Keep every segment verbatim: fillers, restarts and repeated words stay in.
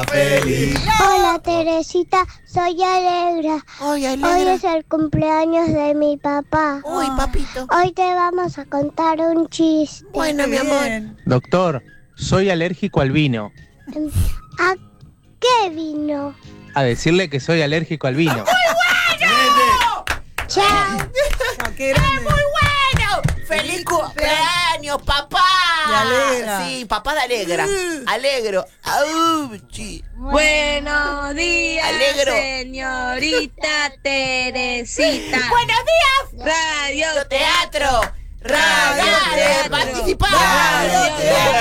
Feliz. Hola Teresita, soy Alegra. Hoy, Hoy Alegra. es el cumpleaños de mi papá. Uy, papito. Hoy te vamos a contar un chiste. Bueno, mi amor. Doctor, soy alérgico al vino. ¿A qué vino? A decirle que soy alérgico al vino. Chao. ¡Qué grande! ¡Es muy bueno! ¡Feliz cumpleaños, papá! De Alegra. Sí, papá de Alegra. Alegro. Auchi. Buenos días, Alegro. señorita Teresita. ¡Buenos días! Radio Teatro. Radio Teatro. Participar. Radio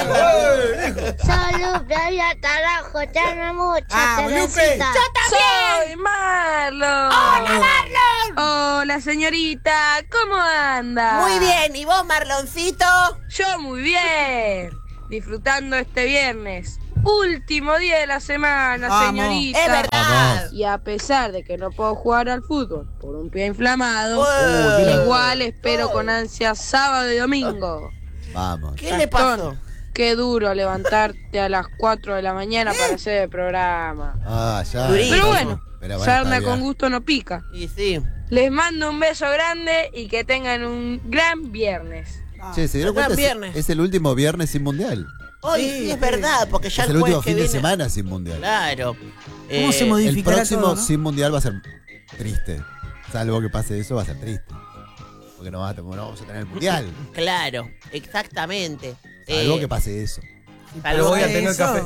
Teatro. Solo Gloria Tarajo, te amo mucho, Ah, Teresita. Yo también. Soy Marlon. ¡Hola, Marlon! Hola, señorita. ¿Cómo anda? Muy bien. ¿Y vos, Marloncito? Yo muy bien. Disfrutando este viernes. Último día de la semana, Vamos. señorita. Es verdad. Y a pesar de que no puedo jugar al fútbol por un pie inflamado, Uy. igual espero con ansia sábado y domingo. Vamos. ¿Qué le pasó? Qué duro levantarte a las cuatro de la mañana para hacer el programa. Ah, ya. Durísimo. Pero bueno, Pero bueno, sarna está con bien. gusto no pica. Y sí. Les mando un beso grande y que tengan un gran viernes. Che, ¿se dieron Gran cuenta? Es- viernes. Es el último viernes sin mundial. Hoy Sí, sí, es sí. verdad, porque ya Es el el jueves último que fin de viene. semana sin mundial. Claro. ¿Cómo Eh, se El modificará próximo todo, no? sin mundial va a ser triste. Salvo que pase eso, va a ser triste. Porque no, va a, no vamos a tener el mundial. Claro, exactamente. Salvo Eh, que pase eso. salvo voy a que- tener café.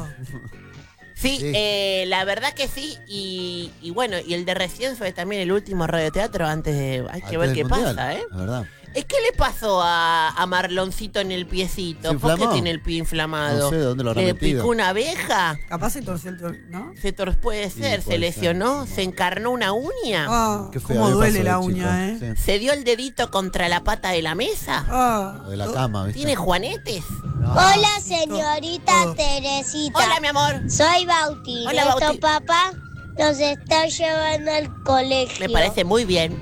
Sí, Sí. eh, la verdad que sí. Y, y bueno, y el de recién fue también el último radioteatro antes de. Hay que Antes ver del qué mundial, pasa, ¿eh? La verdad. ¿Es qué le pasó a, a Marloncito en el piecito? ¿Se ¿Por qué inflamó? tiene el pie inflamado? No sé de dónde lo habrá ¿Le metido. picó una abeja? Capaz se torció el tor- ¿no? Se tor puede Sí, ser, se puede lesionó, ser. se encarnó una uña, Ah, Qué feo, cómo a mí me duele pasó la de uña, chico. ¿eh? Sí. se dio el dedito contra la pata de la mesa. Ah. O de la cama, ¿viste? ¿Tiene juanetes? Hola señorita Oh. Teresita. Hola, mi amor. Soy Bauti. Hola, Nuestro Bauti. papá nos está llevando al colegio. Me parece muy bien.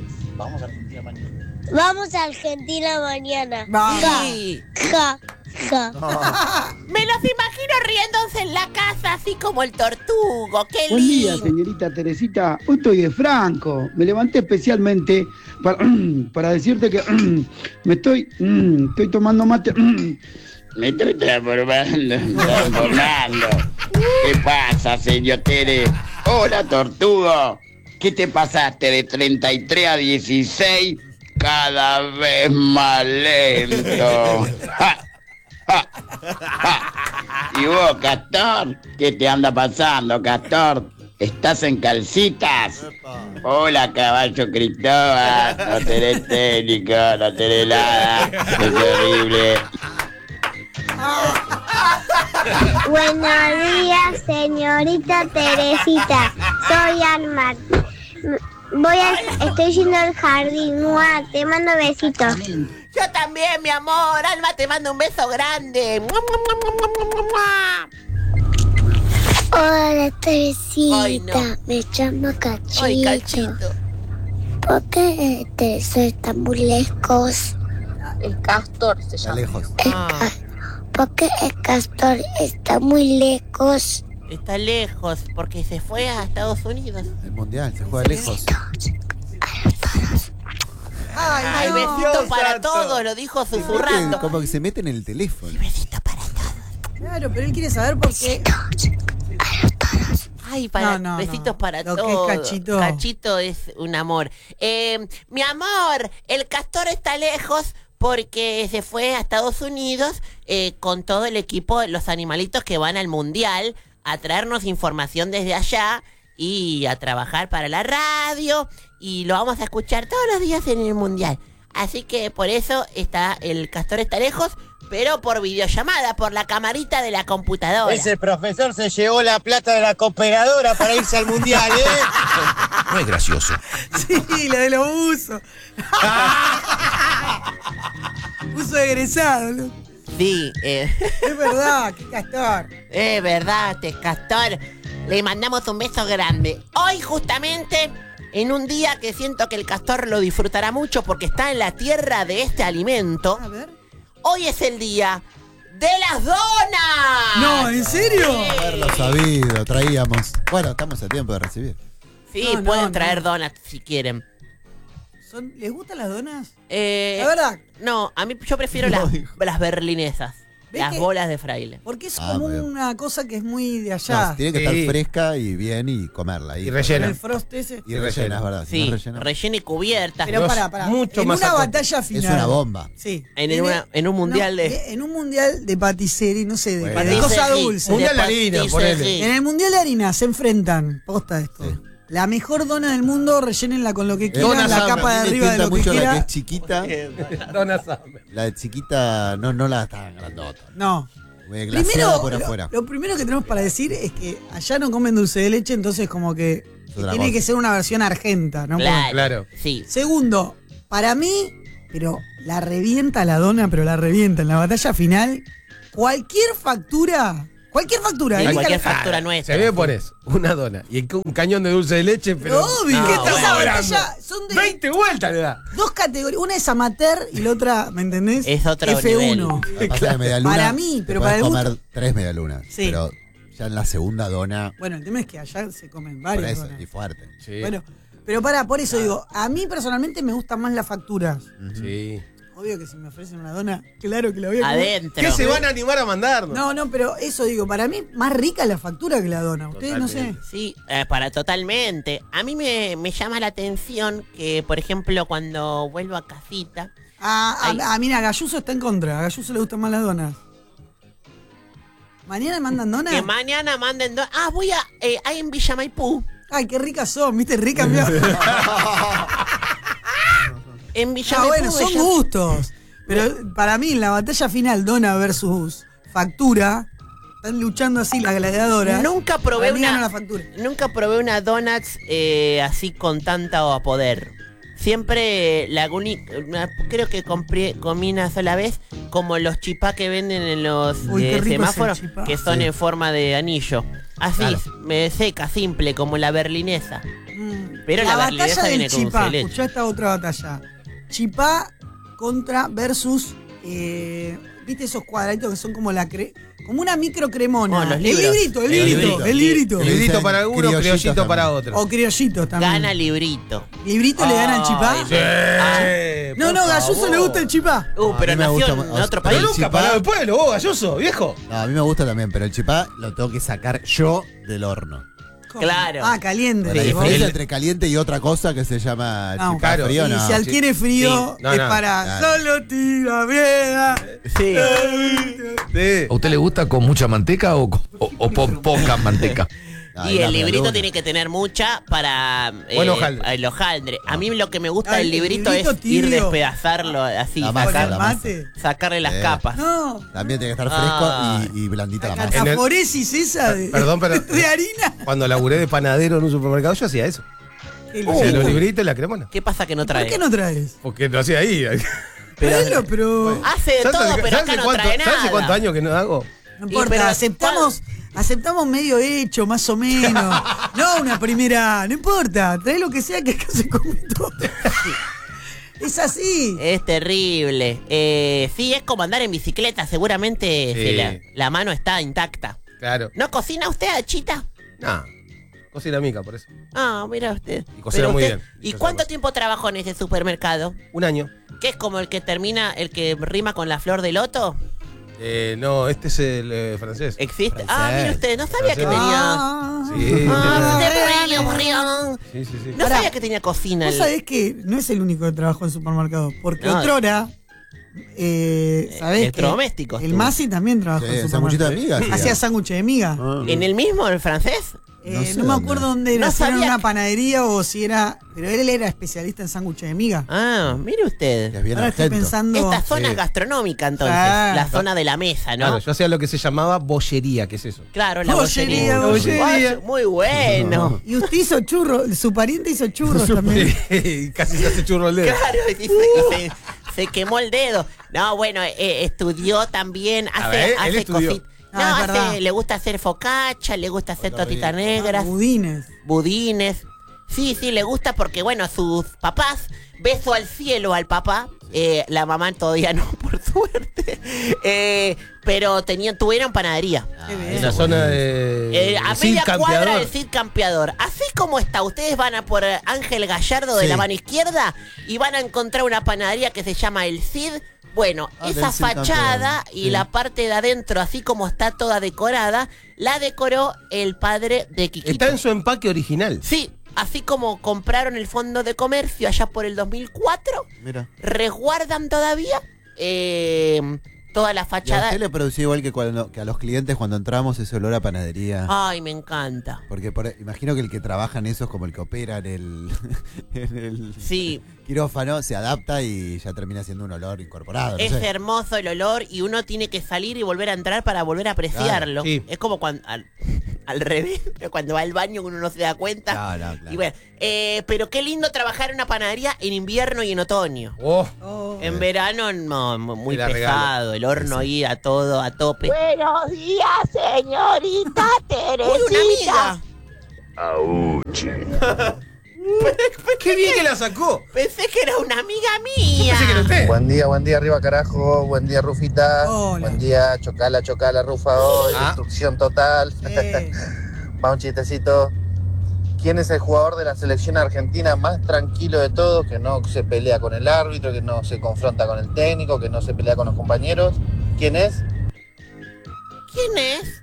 Vamos a Argentina mañana. Vamos. Sí. Ja, ja. Me los imagino riéndose en la casa, así como el tortugo. ¡Qué Buen día, lindo! señorita Teresita. Hoy estoy de Franco. Me levanté especialmente para, para decirte que me estoy, estoy tomando mate. Me estoy transformando, transformando. ¿Qué pasa, señor Tere? Hola, tortugo. ¿Qué te pasaste de treinta y tres a dieciséis? Cada vez más lento. Ja, ja, ja. ¿Y vos, Castor? ¿Qué te anda pasando, Castor? ¿Estás en calcitas? Hola, caballo Cristóbal. No tenés técnico, no tenés nada. Es horrible. Buenos días, señorita Teresita. Soy Armand. Voy a, estoy yendo al jardín. ¡Mua! Te mando besitos. Yo también, mi amor. Alma, te mando un beso grande. ¡Mua, mua, mua, mua, mua, mua, mua! Hola, Teresita. Ay, no. Me llamo Cachito. Ay, cachito. ¿Por qué Teresa está muy lejos? El castor se Está llama. lejos. Ah, ¿Por qué el castor está muy lejos? está lejos porque se fue a Estados Unidos. El mundial se juega lejos. Ay, besito para todos, lo dijo susurrando. Como que se mete en el teléfono. Besito para todos. Claro, pero él quiere saber por qué. Ay, para, No, no, besitos no. para Lo que es todos. Cachito. Cachito es un amor. Eh, mi amor, el castor está lejos porque se fue a Estados Unidos eh, con todo el equipo, los animalitos que van al mundial, a traernos información desde allá y a trabajar para la radio. Y lo vamos a escuchar todos los días en el mundial. Así que por eso está el castor está lejos, pero por videollamada, por la camarita de la computadora. Ese profesor se llevó la plata de la cooperadora para irse al mundial, ¿eh? No es gracioso. Sí, la de los usos. Uso egresado, ¿no? Sí, eh, Es verdad, qué castor. es verdad, te castor. Le mandamos un beso grande. Hoy justamente, en un día que siento que el castor lo disfrutará mucho porque está en la tierra de este alimento, A ver. hoy es el día ¡De las donas! No, ¿en serio? Haberlo sabido, traíamos. Bueno, estamos a tiempo de recibir. Sí, No, no, pueden no. traer donuts si quieren. Son- ¿Les gustan las donas? Eh, La verdad. No, a mí yo prefiero No, las, dijo. las berlinesas. ¿Ves Las que- bolas de fraile. Porque es Ah, como muy bien. una cosa que es muy de allá. No, tiene que Sí. estar fresca y bien y comerla. Y Y, Con rellena. el frost ese. y rellena, es verdad. Si Sí, no rellena, rellena y cubierta. Pero Dios, pará, pará. mucho en más una acote. batalla es final. una bomba. Sí. En, Tiene- una- en un mundial no, de... En un mundial de patisserie, no sé, de, Bueno. de cosa Patisserie. dulce. Mundial de De harina, patisserie. ponele. En el mundial de harina se enfrentan. Posta esto. Sí. La mejor dona del mundo, rellénenla con lo que quieran. Dona la Summer. capa de A mí me arriba de tienta lo que mucho la que quiera. es chiquita. Dona Summer. La de chiquita no, no la tan grandota. No. Eh, glaseada Primero, por lo, afuera. lo primero que tenemos para decir es que allá no comen dulce de leche, entonces como que otra tiene cosa. que ser una versión argenta, ¿no? Claro, Claro. sí. Segundo, para mí, pero la revienta la dona, pero la revienta en la batalla final. Cualquier factura, cualquier factura. Sí, elija cualquier la- factura Se nuestra. ve pones una dona y un cañón de dulce de leche, pero. Obvio, No, que bueno. esa hablando? batalla son de veinte vueltas le da. dos categorías. Una es amateur y la otra, ¿me entendés? Es otro F uno. Lo que pasa es que medialuna, Para mí, pero te para podés el comer gusto- tres medialunas. Sí. Pero ya en la segunda dona, Bueno, el tema es que allá se comen por varias eso, donas. y fuerte. Sí. Bueno, pero para, por eso digo, a mí personalmente me gustan más las facturas. Sí. Obvio que si me ofrecen una dona, claro que la voy a comer. Adentro. ¿Qué se van a animar a mandarnos? No, no, pero eso digo, para mí más rica la factura que la dona. Ustedes no sé. Totalmente. Sí, eh, para totalmente. A mí me, me llama la atención que, por ejemplo, cuando vuelvo a casita... Ah, Ay. ah, mira, Galluso está en contra. A Galluso le gustan más las donas. ¿Mañana mandan donas? Que mañana manden... do- Ah, voy a... Eh, hay en Villa Maipú. Ay, qué ricas son, viste, ricas. Mirá. En Villa Ah, Maipú. bueno, son ella- gustos. Pero para mí, en la batalla final, dona versus factura, están luchando así las gladiadoras. Nunca probé Para mí gana una... la factura. Nunca probé una donuts eh, así con tanta poder. Siempre la uni- una- creo que compré, comí una sola vez como los chipá que venden en los Uy, qué eh, rico es el semáforos chipá. que son Sí. en forma de anillo. Así, Claro. me seca, simple, como la berlinesa. Mm. Pero la berlinesa batalla del viene con dulce chipá, de leche. escuchá esta otra batalla. Chipá contra versus, eh, ¿viste esos cuadraditos que son como la cre como una micro cremona? Oh, los el libros. librito, el El librito, librito. el librito. Le Librito dicen para algunos, criollitos criollito para también. otros. O criollitos también. Gana librito. ¿Librito le gana al chipá? Ay, Sí, Ah. No, por no, Galluso favor. le gusta el chipá. Uh, A pero mí me nació gusta en más- otro pero Pero país. el nunca chipá- parado el pueblo, vos, Galloso, viejo. No, a mí me gusta también, pero el chipá lo tengo que sacar yo del horno. ¿Cómo? Claro. Ah, caliente. La Sí, diferencia el- entre caliente y otra cosa que se llama No, chipá claro. frío, Y no. si adquiere frío, Sí. No, es no, para claro. solo tira piedra. Sí. Sí. ¿A usted le gusta con mucha manteca o, con- o- o con poca manteca? No, Y la el librito medialuna. tiene que tener mucha para eh, Buen hojaldre. el hojaldre. A mí lo que me gusta Ah, del el librito, librito es ir tibio. despedazarlo así, La masa, sacar- la masa. mate. sacarle las Eh. capas. No, También tiene que estar fresco Ah. y, y blandita la la masa. En el- cataforesis esa de, Perdón, pero- de harina. Cuando laburé de panadero en un supermercado, yo hacía eso. Qué Hacía lindo. los libritos y la cremona. ¿Qué pasa que no ¿Por trae? qué no traes? Porque lo hacía ahí. Tráelo, pero Hace de ¿Sabes todo, hace- pero ¿sabes acá no cuánto- trae ¿sabes hace nada. cuántos años que no hago? no Y importa. pero- aceptamos, aceptamos medio hecho, más o menos. No una primera, no importa. Trae lo que sea que acá se come todo. Es así. Es terrible. Eh, sí, es como andar en bicicleta. Seguramente Sí. se la, la mano está intacta. Claro. ¿No cocina usted, Achita? No. Cocina mica, por eso. Ah, mira usted. Y cocina Pero muy usted- bien. ¿Y Cocina cuánto bien. tiempo trabajó en ese supermercado? Un año. ¿Qué es como el que termina, el que rima con la flor de loto? Eh, no, este es el eh, francés. ¿Existe? Ah, mire usted, no sabía que Francés. tenía... Ah. Sí. Ah, de brillo, brillo. Sí, sí, sí. No Pará. sabía que tenía cocina. Vos el- sabés que no es el único que trabajó en supermercado. Porque No. otrora, eh, ¿sabés que Electrodomésticos el tuvo. Masi también trabajó Sí, en sanguchito de supermercado. miga. Hacía sándwiches de miga. Ah. ¿En el mismo, el francés? Eh, No no, sé me dónde. acuerdo dónde era, No si era en sabía una que- panadería o si era. Pero él era especialista en sándwiches de miga. Ah, mire usted. Que es bien Ahora estoy argento. pensando. Esta zona Sí. es gastronómica, entonces. Ah. La zona de la mesa, ¿no? Claro, yo hacía lo que se llamaba bollería, ¿qué es eso? Claro, la Bollería, bollería. bollería. Muy bueno. Y usted hizo churros, su pariente hizo churros también. Y casi se hace churro el dedo. Claro, y se, y se- se quemó el dedo. No, bueno, eh, estudió también, A hace, ver, él hace estudió. cositas. No, Ah, es hace- verdad. le gusta hacer focaccia, le gusta hacer Otra tortitas vez. negras, Budines. budines. Sí, sí, le gusta porque, bueno, sus papás, beso al cielo al papá, eh, la mamá todavía no, por suerte. Eh, pero tenían, tuvieron panadería. Qué bien. En la zona de. Eh, a Cid media cuadra Campeador. del Cid Campeador. Así como está, ustedes van a por Ángel Gallardo de Sí. la mano izquierda y van a encontrar una panadería que se llama El Cid. Bueno, Ah, esa del Cid fachada Campeador. y Sí. la parte de adentro, así como está toda decorada, la decoró el padre de Quiquito. Está en su empaque original. Sí, así como compraron el fondo de comercio allá por el dos mil cuatro, Mira. resguardan todavía eh, toda la Y a fachada. usted le producía igual que, cuando, que a los clientes cuando entramos ese olor a panadería. Ay, me encanta. Porque por- imagino que el que trabaja en eso es como el que opera en el, en el Sí, quirófano, se adapta y ya termina siendo un olor incorporado. No es sé. hermoso el olor y uno tiene que salir y volver a entrar para volver a apreciarlo. Claro, sí. Es como cuando al, al revés, cuando va al baño uno no se da cuenta. No, no, claro. Y bueno, eh, pero qué lindo trabajar en una panadería en invierno y en otoño. Oh, Oh, En verano no, muy Te la pesado, regalo. el horno ahí a todo, a tope. Buenos días, señorita ¡Uy, una amiga! ¡Qué bien que la sacó! Pensé que era una amiga mía. Pensé que era usted. Buen día, buen día arriba carajo, buen día Rufita, Hola. buen día, chocala, chocala Rufa hoy, Ah. destrucción total. eh, Va un chistecito. ¿Quién es el jugador de la selección argentina más tranquilo de todos, que no se pelea con el árbitro, que no se confronta con el técnico, que no se pelea con los compañeros? ¿Quién es? ¿Quién es?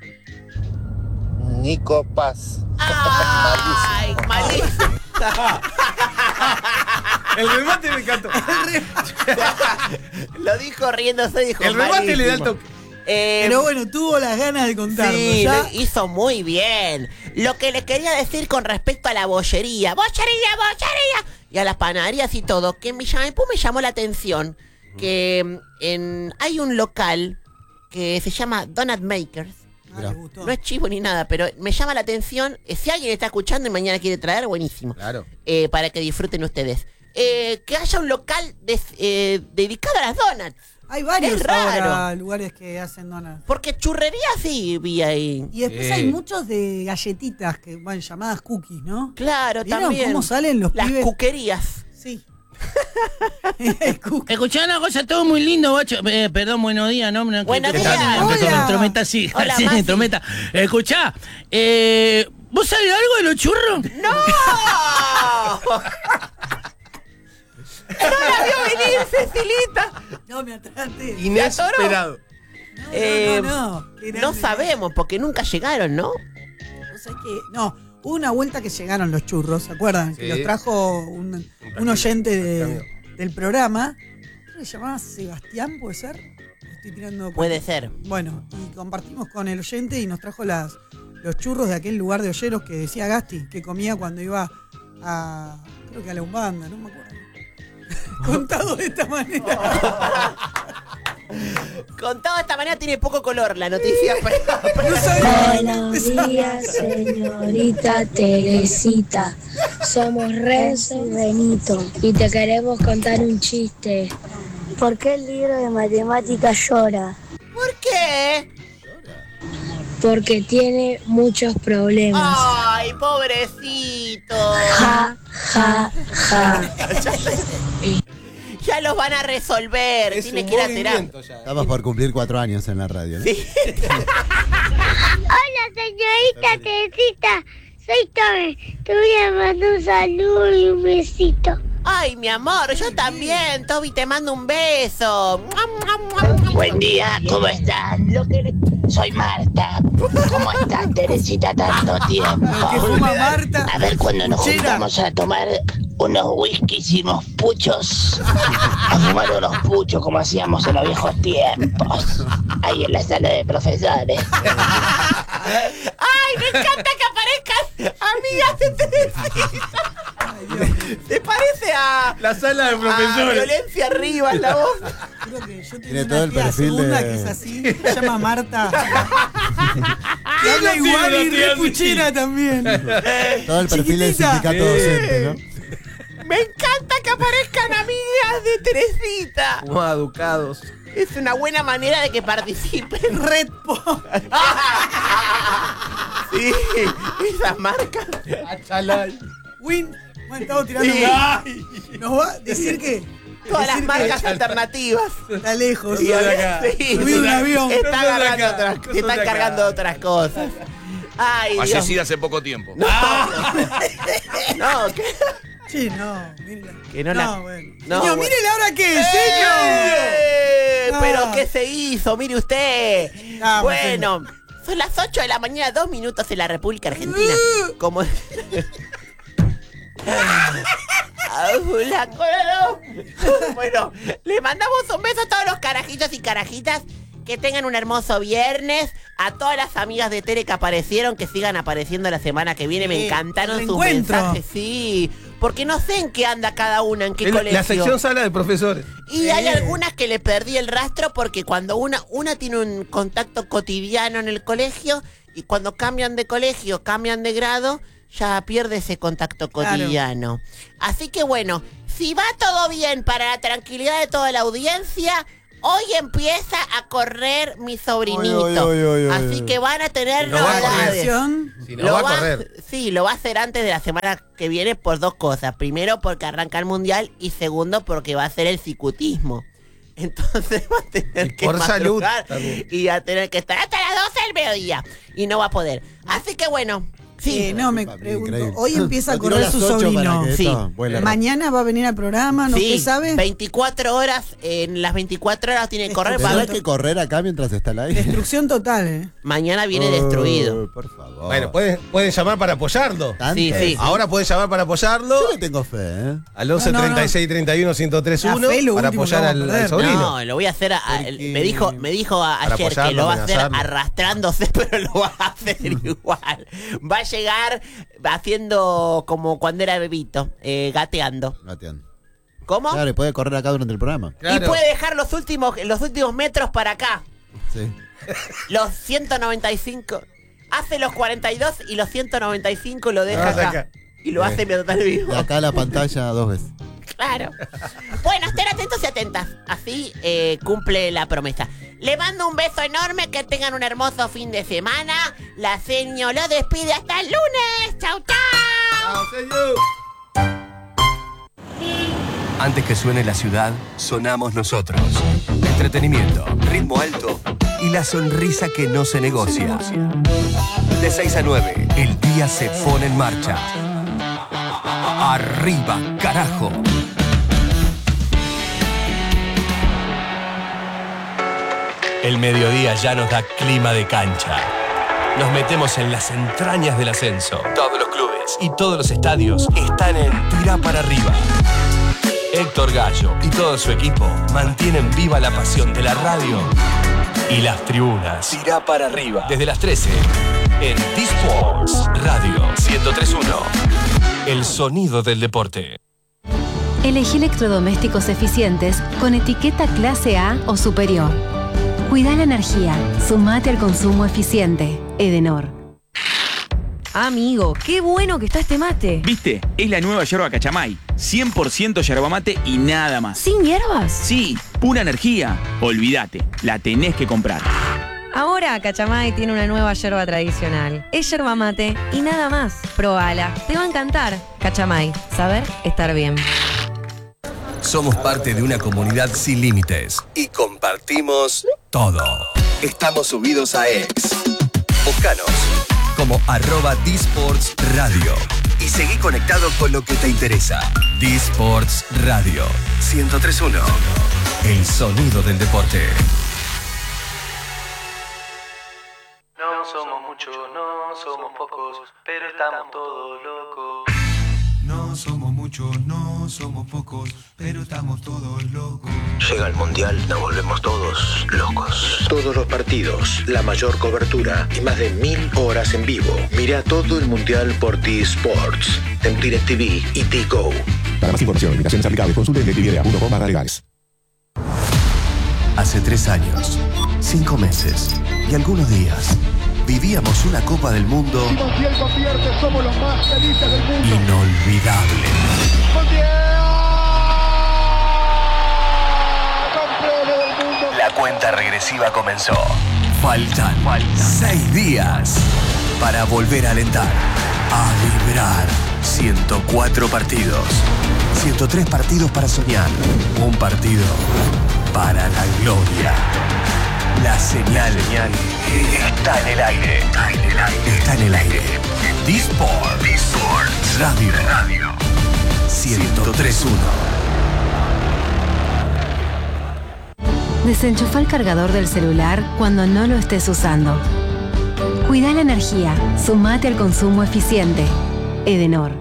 Nico Paz. Ay, malísimo. El remate me encantó. Lo dijo riéndose, dijo El remate le da el malísimo. toque. Eh, pero bueno, tuvo las ganas de contarlo. Sí, ya. lo hizo muy bien. Lo que les quería decir con respecto a la bollería, bollería, bollería, y a las panaderías y todo, que me llamó, me llamó la atención que mm, en, hay un local que se llama Donut Makers. Ah, le gustó. No es chivo ni nada, pero me llama la atención. eh, Si alguien está escuchando y mañana quiere traer, buenísimo. Claro. Eh, para que disfruten ustedes. Eh, que haya un local des- eh, dedicado a las donuts. Hay varios Es raro. ahora lugares que hacen donuts. Porque churrería sí vi ahí. Y después Sí. hay muchos de galletitas que van llamadas cookies, ¿no? Claro, ¿Vieron también. cómo salen los Las pibes? cuquerías. Sí. El cookie. Escuchá una cosa, todo muy lindo, bacho. Eh, perdón, buenos días, ¿no? No, Buenos que- días. que- que- Hola. Instrometa, sí. Hola, sí, Masi. instrometa. Escuchá, eh, ¿vos sabés algo de los churros? ¡No! ¡No la vio venir, Cecilita! No, me atraté. Inesperado. No, Eh, no, no, no. Qué No grande. sabemos, porque nunca llegaron, ¿no? O sea que, no, hubo una vuelta que llegaron los churros, ¿se acuerdan? Que Sí. los trajo un, un oyente de- del programa. Creo que se llamaba Sebastián, ¿puede ser? Estoy tirando. Puede ser. Bueno, y compartimos con el oyente y nos trajo las, los churros de aquel lugar de olleros que decía Gasti, que comía cuando iba a, creo que a la Umbanda, no me acuerdo. Contado de esta manera. Contado de esta manera tiene poco color la noticia. pero- No sabía. Buenos días, señorita Teresita. Somos Renzo y Benito y te queremos contar un chiste. ¿Por qué el libro de matemáticas llora? ¿Por qué? Porque tiene muchos problemas. Ay, pobrecito. Ja, ja, ja. Ya los van a resolver. Es Tiene un que ir a movimiento terapia. ya. Estamos por cumplir cuatro años en la radio, ¿no? Sí. Hola, señorita Teresita. Soy Tobe. Te voy a mandar un saludo y un besito. Ay, mi amor, yo también. Toby, te mando un beso. Buen día, ¿cómo están? Soy Marta. ¿Cómo estás, Teresita, tanto tiempo? Que fuma Marta. A ver cuando nos Puchera. juntamos a tomar unos whiskies y unos puchos. A fumar unos puchos como hacíamos en los viejos tiempos. Ahí en la sala de profesores. ¡Ay, me encanta que aparezcan amigas de Teresita! ¿Te parece a, La sala de a profesores. violencia arriba en la voz? Creo que yo Tiene tengo todo una el tía perfil segunda de- que es así, se llama Marta. Y habla tiene igual la y tía re así? puchera también. Todo el perfil del Chiquitita. sindicato Sí. docente, ¿no? Me encanta que aparezcan amigas de Teresita. Como educados. Es una buena manera de que participen. Red Po. Sí, esas marcas. Achalay. Win. Bueno, estamos tirando. Ay. Nos va a decir que Todas las Decir marcas que- alternativas. Está lejos. Y Sí, acá. Sí, subí un avión. Está Cosas de agarrando acá, otras, cosas están de acá. cargando otras cosas. Ay, Dios. Fallecida hace poco tiempo. No, ¿qué? Sí, no, mírala. Que no, No, la. bueno. No, Señor, bueno. mire la hora que es, ¡Eh! señor. Pero Ah. ¿qué se hizo? Mire usted. Ah, bueno, son las ocho de la mañana, dos minutos en la República Argentina. Como. Ah, la cola, no. Bueno, le mandamos un beso a todos los carajitos y carajitas. Que tengan un hermoso viernes. A todas las amigas de Tere que aparecieron, que sigan apareciendo la semana que viene. Me Sí, encantaron el sus reencuentro. mensajes. Sí, porque no sé en qué anda cada una, en qué En la, colegio. la sección sala de profesores. Y hay algunas que le perdí el rastro porque cuando una, una tiene un contacto cotidiano en el colegio y cuando cambian de colegio, cambian de grado, ya pierde ese contacto Claro. cotidiano. Así que bueno, si va todo bien para la tranquilidad de toda la audiencia, hoy empieza a correr mi sobrinito. Oy, oy, oy, oy, Así oy. que van a tener No va a correr. novedades. Si no va a correr. Sí, lo va a hacer antes de la semana que viene por dos cosas. Primero, porque arranca el mundial y segundo, porque va a hacer el cicutismo. Entonces va a tener que por salud madrugar también. y va a tener que estar hasta las doce del mediodía y no va a poder. Así que bueno, sí. Eh, no, me Papi, pregunto. increíble. Hoy empieza a Lo tiró correr las su ocho para sobrino. que Sí. esto vuele rápido. Mañana va a venir al programa, ¿no? Sí, ¿Usted sabe? veinticuatro horas, en las veinticuatro horas tiene que correr. Va a Tenés ver- que correr acá mientras está al aire. Destrucción total, ¿eh? Mañana viene destruido. Oh, por favor. Bueno, pueden, pueden llamar para apoyarlo. Tanto. Sí, sí. Ahora pueden llamar para apoyarlo Yo le tengo fe, ¿eh? al once No, no, no. treinta y seis treinta y uno ciento tres La uno fe es lo para último que apoyar vamos a al, perder. al sobrino. No, lo voy a hacer. a- a- Porque- me dijo, me dijo a- Para ayer que apoyarlo, lo va a hacer amenazarlo. arrastrándose, pero lo va a hacer igual. Va a llegar haciendo como cuando era bebito, eh, gateando. Gateando. ¿Cómo? Claro, y puede correr acá durante el programa. Y Claro. puede dejar los últimos, los últimos metros para acá. Sí. Los ciento noventa y cinco. Hace los cuarenta y dos y los ciento noventa y cinco lo deja Ah, acá. acá. Y lo Eh. hace mientras vivo. De acá a la pantalla dos veces. Claro. Bueno, estén atentos y atentas. Así eh, cumple la promesa. Le mando un beso enorme, que tengan un hermoso fin de semana. La seño lo despide hasta el lunes. Chau, chau. Antes que suene la ciudad, sonamos nosotros. Entretenimiento, ritmo alto y la sonrisa que no se negocia. De seis a nueve, el día se pone en marcha. Arriba, carajo. El mediodía ya nos da clima de cancha. Nos metemos en las entrañas del ascenso. Todos los clubes y todos los estadios están en Tirá para arriba. Héctor Gallo y todo su equipo mantienen viva la pasión de la radio y las tribunas. Tirá para arriba. Desde las trece en D-Sports Radio ciento tres punto uno. El sonido del deporte. Elegí electrodomésticos eficientes con etiqueta clase A o superior. Cuida la energía. Sumate al consumo eficiente. Edenor. Amigo, qué bueno que está este mate. ¿Viste? Es la nueva yerba Cachamay. cien por ciento yerba mate y nada más. ¿Sin hierbas? Sí, pura energía. Olvídate, la tenés que comprar. Ahora Cachamay tiene una nueva yerba tradicional. Es yerba mate y nada más. Probala, te va a encantar. Cachamay, saber estar bien. Somos parte de una comunidad sin límites y compartimos todo. Estamos subidos a X. Búscanos como arroba D-Sports Radio y seguí conectado con lo que te interesa. D-Sports Radio ciento tres punto uno. El sonido del deporte. No somos muchos, no somos pocos, pero estamos todos locos. No somos muchos, no somos pocos, pero estamos todos locos. Llega el Mundial, nos volvemos todos locos. Todos los partidos, la mayor cobertura y más de mil horas en vivo. Mira todo el Mundial por T-Sports, en DirecTV y T-Go. Para más información, limitaciones aplicables, consulte en directv punto com barra legales. Hace tres años, cinco meses y algunos días, vivíamos una Copa del Mundo Si él convierte, somos los más felices del mundo. inolvidable. Campeones del mundo. La cuenta regresiva comenzó. Faltan seis días para volver a alentar, a vibrar. ciento cuatro partidos, ciento tres partidos para soñar. Un partido para la gloria. La señal está en el aire. Está en el aire. Está en el aire. D-Sport. D-Sport. Radio. Radio. ciento tres punto uno. Desenchufa el cargador del celular cuando no lo estés usando. Cuida la energía. Sumate al consumo eficiente. Edenor.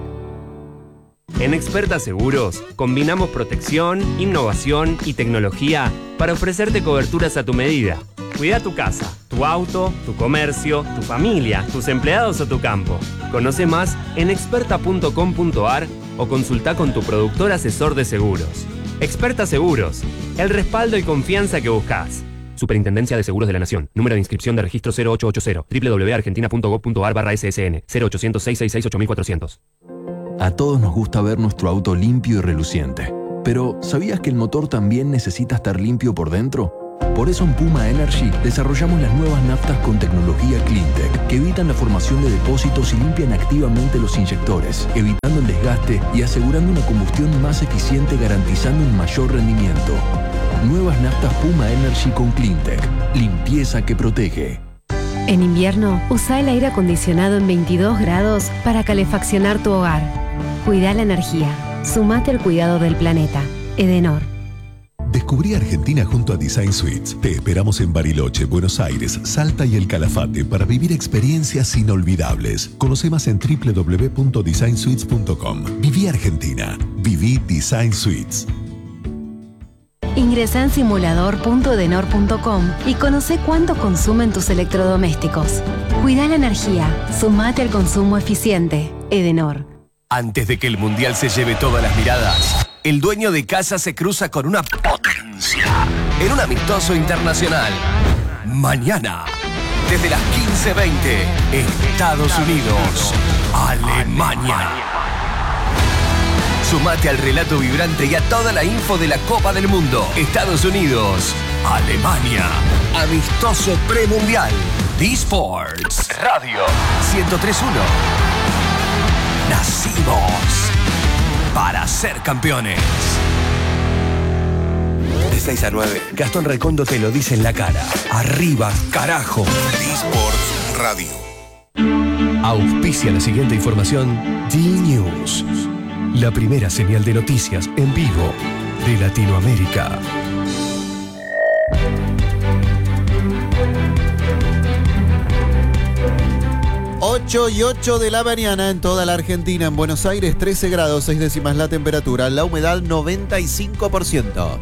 En Experta Seguros, combinamos protección, innovación y tecnología para ofrecerte coberturas a tu medida. Cuida tu casa, tu auto, tu comercio, tu familia, tus empleados o tu campo. Conoce más en experta punto com punto a r o consulta con tu productor asesor de seguros. Experta Seguros, el respaldo y confianza que buscas. Superintendencia de Seguros de la Nación. Número de inscripción de registro cero ocho ocho cero. doble u doble u doble u punto argentina punto gov punto a r barra S S N. cero ochocientos, seiscientos sesenta y seis, ocho mil cuatrocientos. A todos nos gusta ver nuestro auto limpio y reluciente. Pero, ¿sabías que el motor también necesita estar limpio por dentro? Por eso en Puma Energy desarrollamos las nuevas naftas con tecnología CleanTech que evitan la formación de depósitos y limpian activamente los inyectores, evitando el desgaste y asegurando una combustión más eficiente, garantizando un mayor rendimiento. Nuevas naftas Puma Energy con CleanTech. Limpieza que protege. En invierno, usa el aire acondicionado en veintidós grados para calefaccionar tu hogar. Cuida la energía. Sumate al cuidado del planeta. Edenor. Descubrí Argentina junto a Design Suites. Te esperamos en Bariloche, Buenos Aires, Salta y El Calafate para vivir experiencias inolvidables. Conoce más en doble u doble u doble u punto design suites punto com. Viví Argentina. Viví Design Suites. Ingresa en simulador punto edenor punto com y conoce cuánto consumen tus electrodomésticos. Cuida la energía. Sumate al consumo eficiente. Edenor. Antes de que el Mundial se lleve todas las miradas, el dueño de casa se cruza con una potencia en un amistoso internacional. Mañana, desde las quince veinte, Estados Unidos, Alemania. Sumate al relato vibrante y a toda la info de la Copa del Mundo. Estados Unidos, Alemania. Amistoso premundial. D-Sports. Radio ciento tres punto uno. Nacimos para ser campeones. De seis a nueve, Gastón Recondo te lo dice en la cara. Arriba, carajo. D-Sports Radio. Auspicia la siguiente información. D-News. La primera señal de noticias en vivo de Latinoamérica. ocho y ocho de la mañana en toda la Argentina. En Buenos Aires, trece grados, seis décimas la temperatura. La humedad, noventa y cinco por ciento.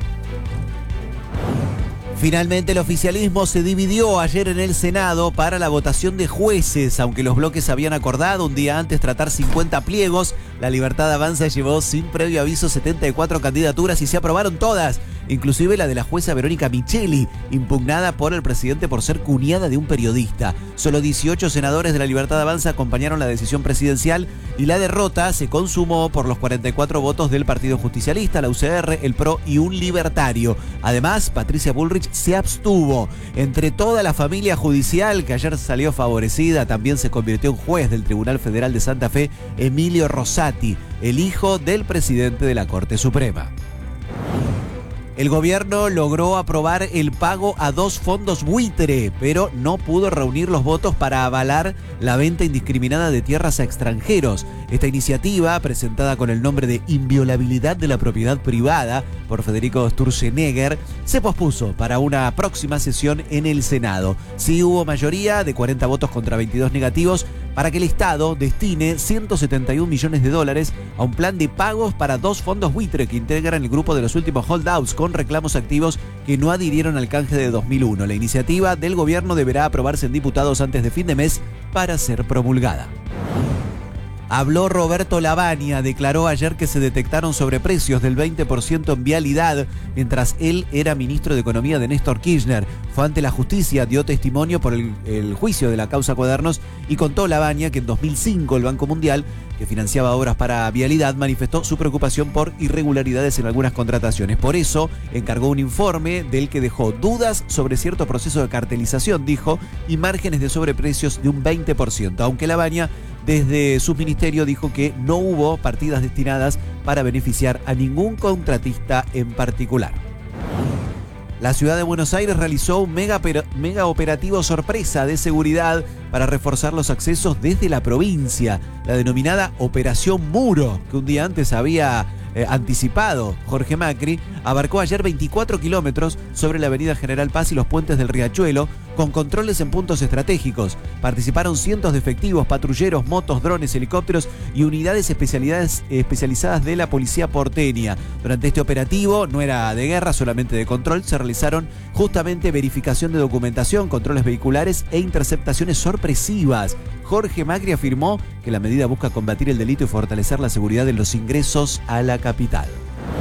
Finalmente el oficialismo se dividió ayer en el Senado para la votación de jueces. Aunque los bloques habían acordado un día antes tratar cincuenta pliegos, La Libertad Avanza llevó sin previo aviso setenta y cuatro candidaturas y se aprobaron todas, inclusive la de la jueza Verónica Micheli, impugnada por el presidente por ser cuñada de un periodista. Solo dieciocho senadores de La Libertad Avanza acompañaron la decisión presidencial y la derrota se consumó por los cuarenta y cuatro votos del Partido Justicialista, la U C R, el P R O y un libertario. Además, Patricia Bullrich se abstuvo. Entre toda la familia judicial que ayer salió favorecida, también se convirtió en juez del Tribunal Federal de Santa Fe Emilio Rosati, el hijo del presidente de la Corte Suprema. El gobierno logró aprobar el pago a dos fondos buitre, pero no pudo reunir los votos para avalar la venta indiscriminada de tierras a extranjeros. Esta iniciativa, presentada con el nombre de Inviolabilidad de la Propiedad Privada por Federico Sturzenegger, se pospuso para una próxima sesión en el Senado. Sí hubo mayoría de cuarenta votos contra veintidós negativos para que el Estado destine ciento setenta y un millones de dólares a un plan de pagos para dos fondos buitre que integran el grupo de los últimos holdouts con reclamos activos que no adhirieron al canje de dos mil uno. La iniciativa del gobierno deberá aprobarse en diputados antes de fin de mes para ser promulgada. Habló Roberto Lavagna, declaró ayer que se detectaron sobreprecios del veinte por ciento en vialidad mientras él era ministro de Economía de Néstor Kirchner. Fue ante la justicia, dio testimonio por el, el juicio de la causa Cuadernos y contó Lavagna que en dos mil cinco el Banco Mundial, que financiaba obras para vialidad, manifestó su preocupación por irregularidades en algunas contrataciones. Por eso encargó un informe del que dejó dudas sobre cierto proceso de cartelización, dijo, y márgenes de sobreprecios de un veinte por ciento, aunque Lavagna desde su ministerio dijo que no hubo partidas destinadas para beneficiar a ningún contratista en particular. La ciudad de Buenos Aires realizó un mega, mega operativo sorpresa de seguridad para reforzar los accesos desde la provincia, la denominada Operación Muro, que un día antes había eh, anticipado Jorge Macri, abarcó ayer veinticuatro kilómetros sobre la avenida General Paz y los puentes del Riachuelo, con controles en puntos estratégicos. Participaron cientos de efectivos, patrulleros, motos, drones, helicópteros y unidades especialidades, especializadas de la policía porteña. Durante este operativo, no era de guerra, solamente de control, se realizaron justamente verificación de documentación, controles vehiculares e interceptaciones sorpresivas. Jorge Macri afirmó que la medida busca combatir el delito y fortalecer la seguridad de los ingresos a la capital.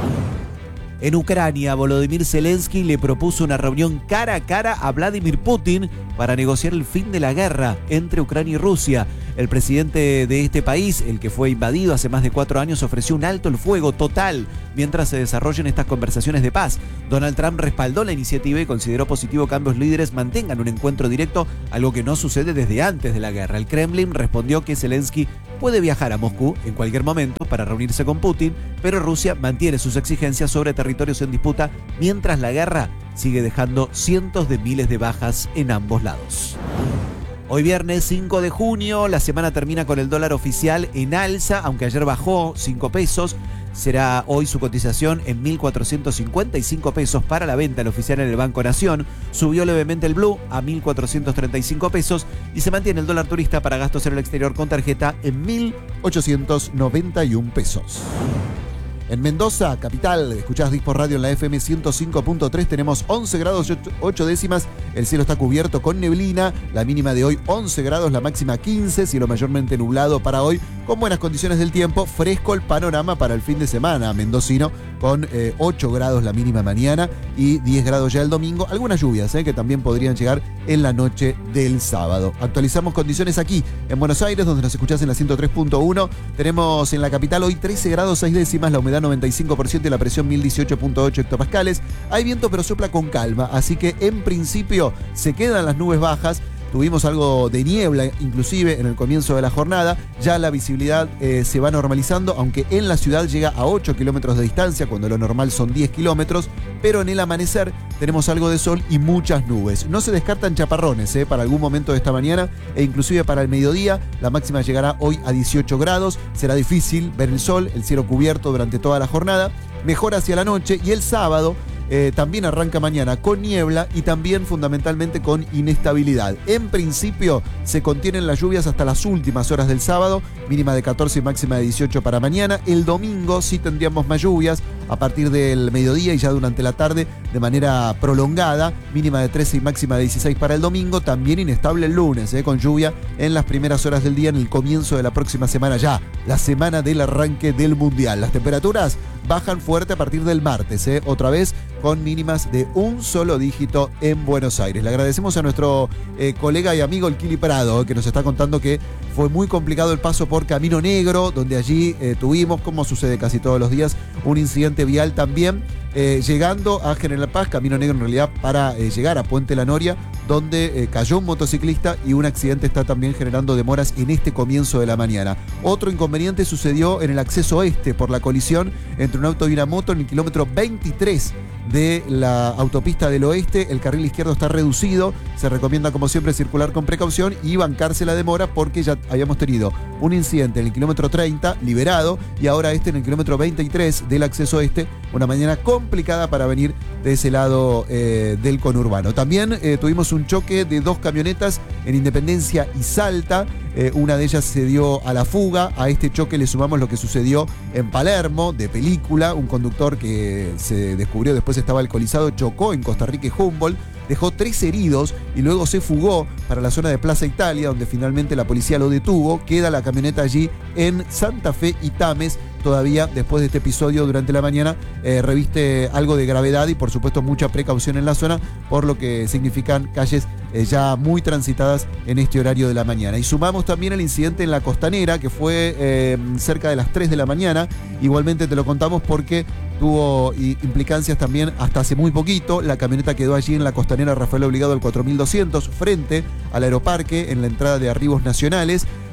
En Ucrania, Volodymyr Zelensky le propuso una reunión cara a cara a Vladimir Putin para negociar el fin de la guerra entre Ucrania y Rusia. El presidente de este país, el que fue invadido hace más de cuatro años, ofreció un alto el fuego total mientras se desarrollen estas conversaciones de paz. Donald Trump respaldó la iniciativa y consideró positivo que ambos líderes mantengan un encuentro directo, algo que no sucede desde antes de la guerra. El Kremlin respondió que Zelensky puede viajar a Moscú en cualquier momento para reunirse con Putin, pero Rusia mantiene sus exigencias sobre territorios en disputa mientras la guerra sigue dejando cientos de miles de bajas en ambos lados. Hoy viernes cinco de junio, la semana termina con el dólar oficial en alza, aunque ayer bajó cinco pesos. Será hoy su cotización en mil cuatrocientos cincuenta y cinco pesos para la venta. El oficial en el Banco Nación subió levemente el blue a mil cuatrocientos treinta y cinco pesos y se mantiene el dólar turista para gastos en el exterior con tarjeta en mil ochocientos noventa y un pesos. En Mendoza, capital, escuchás Dispo Radio en la F M ciento cinco punto tres, tenemos once grados ocho décimas, el cielo está cubierto con neblina, la mínima de hoy once grados, la máxima quince, cielo mayormente nublado para hoy, con buenas condiciones del tiempo, fresco el panorama para el fin de semana mendocino, con eh, ocho grados la mínima mañana y diez grados ya el domingo, algunas lluvias eh, que también podrían llegar en la noche del sábado. Actualizamos condiciones aquí en Buenos Aires, donde nos escuchás en la ciento tres punto uno, tenemos en la capital hoy trece grados seis décimas, la humedad noventa y cinco por ciento y la presión mil dieciocho punto ocho hectopascales. Hay viento pero sopla con calma, así que en principio se quedan las nubes bajas. Tuvimos algo de niebla inclusive en el comienzo de la jornada, ya la visibilidad eh, se va normalizando, aunque en la ciudad llega a ocho kilómetros de distancia, cuando lo normal son diez kilómetros, pero en el amanecer tenemos algo de sol y muchas nubes. No se descartan chaparrones eh, para algún momento de esta mañana e inclusive para el mediodía. La máxima llegará hoy a dieciocho grados, será difícil ver el sol, el cielo cubierto durante toda la jornada, mejora hacia la noche y el sábado Eh, también arranca mañana con niebla y también fundamentalmente con inestabilidad. En principio se contienen las lluvias hasta las últimas horas del sábado, mínima de catorce y máxima de dieciocho para mañana. El domingo sí tendríamos más lluvias a partir del mediodía y ya durante la tarde de manera prolongada, mínima de trece y máxima de dieciséis para el domingo. También inestable el lunes, eh, con lluvia en las primeras horas del día en el comienzo de la próxima semana ya, la semana del arranque del Mundial. Las temperaturas bajan fuerte a partir del martes, eh, otra vez con mínimas de un solo dígito en Buenos Aires. Le agradecemos a nuestro eh, colega y amigo el Kili Prado, eh, que nos está contando que fue muy complicado el paso por Camino Negro, donde allí eh, tuvimos, como sucede casi todos los días, un incidente vial también, eh, llegando a General Paz, Camino Negro en realidad para eh, llegar a Puente La Noria, donde eh, cayó un motociclista y un accidente está también generando demoras en este comienzo de la mañana. Otro inconveniente sucedió en el acceso este por la colisión entre un auto y una moto en el kilómetro veintitrés de la autopista del oeste. El carril izquierdo está reducido, se recomienda como siempre circular con precaución y bancarse la demora porque ya habíamos tenido un incidente en el kilómetro treinta liberado y ahora este en el kilómetro veintitrés del acceso este, una mañana complicada para venir de ese lado eh, del conurbano. También eh, tuvimos un choque de dos camionetas en Independencia y Salta. Eh, una de ellas se dio a la fuga. A este choque le sumamos lo que sucedió en Palermo, de película. Un conductor que se descubrió después estaba alcoholizado, chocó en Costa Rica y Humboldt, dejó tres heridos y luego se fugó para la zona de Plaza Italia, donde finalmente la policía lo detuvo. Queda la camioneta allí en Santa Fe y Tames. Todavía después de este episodio durante la mañana eh, reviste algo de gravedad y por supuesto mucha precaución en la zona, por lo que significan calles eh, ya muy transitadas en este horario de la mañana. Y sumamos también el incidente en la Costanera, que fue eh, cerca de las tres de la mañana. Igualmente te lo contamos porque tuvo implicancias también hasta hace muy poquito. La camioneta quedó allí en la Costanera Rafael Obligado al cuatro mil doscientos, frente al Aeroparque, en la entrada de Arribos Nacionales.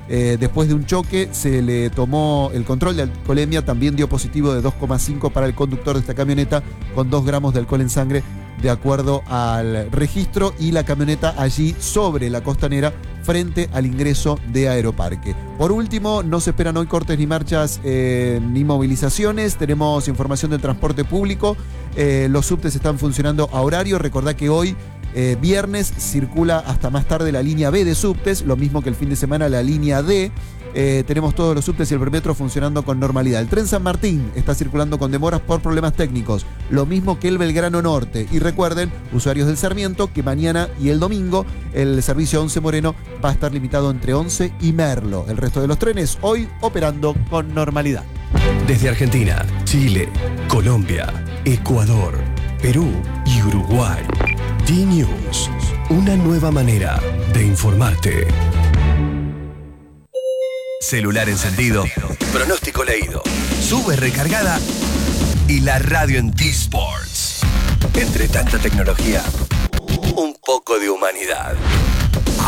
Eh, después de un choque se le tomó el control de alcoholemia, también dio positivo de dos coma cinco para el conductor de esta camioneta con dos gramos de alcohol en sangre de acuerdo al registro, y la camioneta allí sobre la costanera frente al ingreso de Aeroparque. Por último, no se esperan hoy cortes ni marchas eh, ni movilizaciones. Tenemos información del transporte público. Eh, los subtes están funcionando a horario. Recordá que hoy Eh, viernes circula hasta más tarde la línea B de subtes, lo mismo que el fin de semana la línea D. Eh, tenemos todos los subtes y el premetro funcionando con normalidad. El tren San Martín está circulando con demoras por problemas técnicos, lo mismo que el Belgrano Norte. Y recuerden, usuarios del Sarmiento, que mañana y el domingo el servicio once Moreno va a estar limitado entre once y Merlo. El resto de los trenes hoy operando con normalidad. Desde Argentina, Chile, Colombia, Ecuador, Perú y Uruguay. D-News, una nueva manera de informarte. Celular encendido, pronóstico leído, sube recargada y la radio en T-Sports. Entre tanta tecnología, un poco de humanidad.